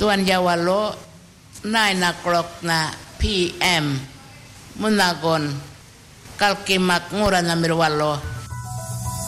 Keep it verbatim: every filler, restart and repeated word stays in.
Tuan Jawalo nine o'clock na P M Munagon kalkimak ngura na mirwalo